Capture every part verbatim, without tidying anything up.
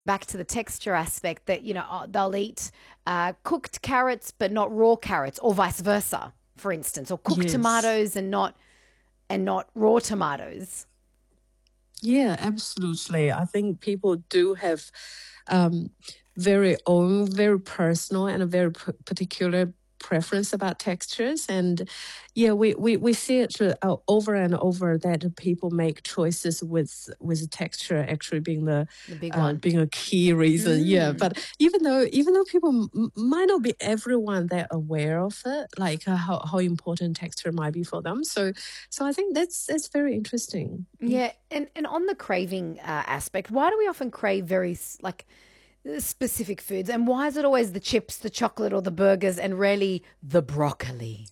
back to the texture aspect that, you know, uh, they'll eat uh, cooked carrots but not raw carrots, or vice versa, for instance, or cooked Yes. tomatoes and not and not raw tomatoes. Yeah, absolutely. I think people do have um, very own, very personal, and a very p- particular preference about textures. And yeah, we, we, we see it uh, over and over that people make choices with with the texture actually being the The big uh, one. being a key reason. Yeah, Mm. but even though even though people m- might not be everyone that aware of it, like uh, how how important texture might be for them. So so I think that's that's very interesting. Yeah, and and on the craving uh, aspect, why do we often crave very s- like uh, specific foods, and why is it always the chips, the chocolate, or the burgers, and rarely the broccoli?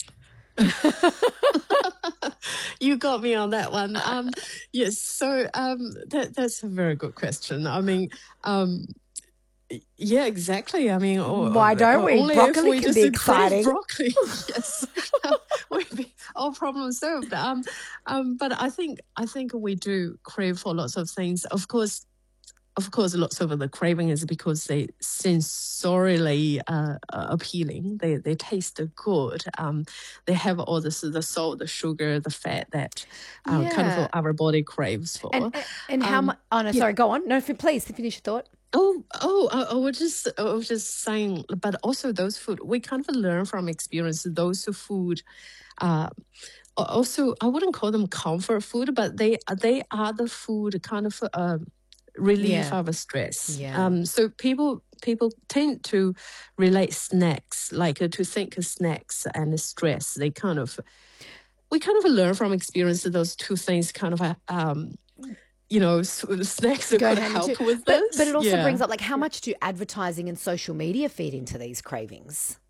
You got me on that one. Um, yes, so um, that that's a very good question. I mean, um, yeah, exactly. I mean, or, Why don't or we? only if Broccoli we can just be crave exciting. broccoli, yes, we'd be all problem solved. Um, um, but I think I think we do crave for lots of things. Of course, of course, lots of the craving is because they sensorially uh, uh, appealing. They they taste good. Um, they have all this the salt, the sugar, the fat that um, kind of Yeah, our body craves and for. and, and how Um, much? Oh no, yeah. sorry. Go on. No, f- please finish your thought. Oh, oh, I, I was just, I was just saying, but also those food, we kind of learn from experience. Those food, uh, also, I wouldn't call them comfort food, but they they are the food kind of uh, relieve Yeah, our stress. yeah. Um, so people people tend to relate snacks, like uh, to think of snacks and stress. They kind of we kind of learn from experience that those two things kind of uh, um, you know s- snacks that Go could hand in two. help with But but this. it also Yeah. brings up like how much do advertising and social media feed into these cravings?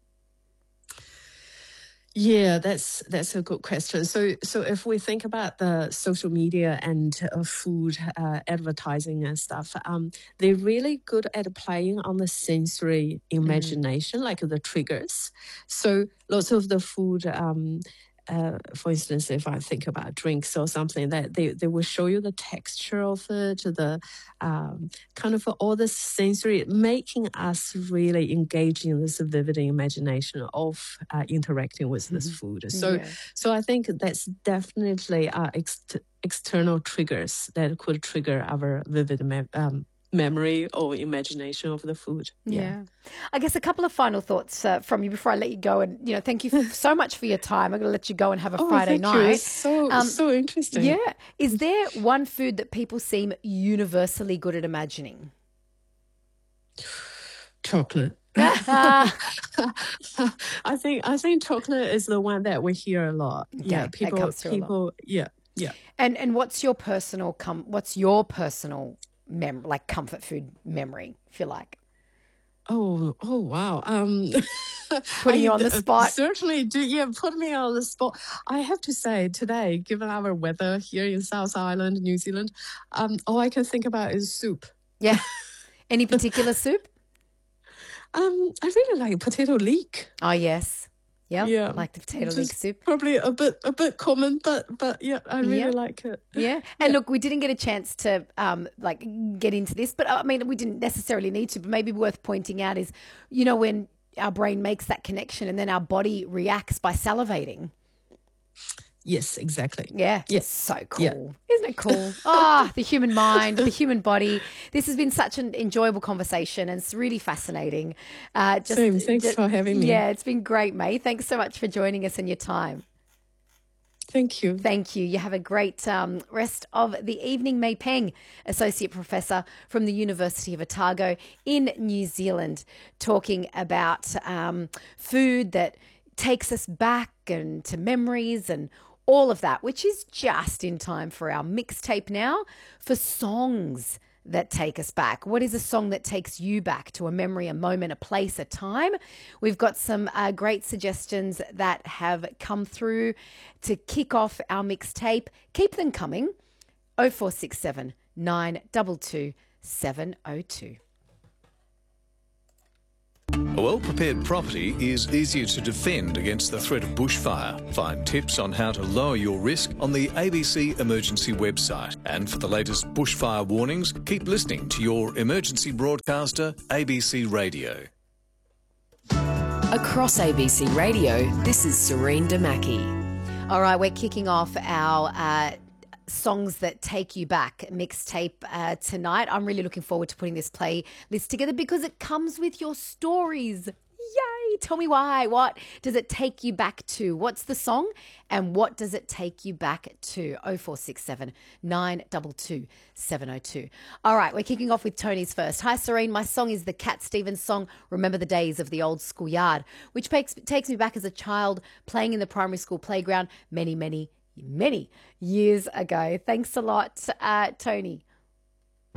Yeah, that's that's a good question. So, so if we think about the social media and uh, food uh, advertising and stuff, um, they're really good at playing on the sensory Mm. imagination, like the triggers. So, lots of the food, um, uh, for instance, if I think about drinks or something, that they they will show you the texture of it, the um, kind of all the sensory, making us really engage in this vivid imagination of uh, interacting with this food. So, Yeah. so I think that's definitely uh, ex- external triggers that could trigger our vivid me- um, memory or imagination of the food. Yeah. Yeah. I guess a couple of final thoughts uh, from you before I let you go. And, you know, thank you f- so much for your time. I'm going to let you go and have a Oh, Friday thank you. It's night. so Um, so interesting. yeah. Is there one food that people seem universally good at imagining? Chocolate. yeah, I think I think chocolate is the one that we hear a lot. Yeah, okay. That people comes through a lot. people yeah, yeah. And and what's your personal com- what's your personal mem like comfort food memory, if you like? Oh, oh wow. Um Putting you I on the uh, spot. certainly do. Yeah, put me on the spot. I have to say today, given our weather here in South Island, New Zealand, um all I can think about is soup. Yeah. Any particular soup? Um I really like potato leek. Oh, yes. Yep. Yeah. Like the potato leek Just soup. probably a bit a bit common, but but yeah, I really Yep. like it. Yeah. And Yeah. look, we didn't get a chance to um like get into this, but uh, I mean we didn't necessarily need to, but maybe worth pointing out is, you know, when our brain makes that connection and then our body reacts by salivating. Yes, exactly. Yeah, Yeah. so Yeah. cool. Isn't it cool? Ah, the human mind, the human body. This has been such an enjoyable conversation and it's really fascinating. Uh, just, Same. Thanks just, for having me. yeah, it's been great, May. Thanks so much for joining us and your time. Thank you. Thank you. You have a great um, rest of the evening. May Peng, Associate Professor from the University of Otago in New Zealand, talking about um, food that takes us back and to memories and all of that, which is just in time for our mixtape now for songs that take us back. What is a song that takes you back to a memory, a moment, a place, a time? We've got some uh, great suggestions that have come through to kick off our mixtape. Keep them coming. oh four six seven, nine two two, seven oh two. A well-prepared property is easier to defend against the threat of bushfire. Find tips on how to lower your risk on the A B C Emergency website. And for the latest bushfire warnings, keep listening to your emergency broadcaster, A B C Radio. Across A B C Radio, this is Serene Damaki. All right, we're kicking off our uh, songs that take you back mixtape uh, tonight. I'm really looking forward to putting this playlist together because it comes with your stories. Yay! Tell me why. What does it take you back to? What's the song and what does it take you back to? oh four six seven, nine two two, seven oh two. All right, we're kicking off with Tony's first. Hi, Serene. My song is the Cat Stevens song, Remember the Days of the Old Schoolyard, which takes, takes me back as a child playing in the primary school playground many, many, many years ago. Thanks a lot, uh, Tony.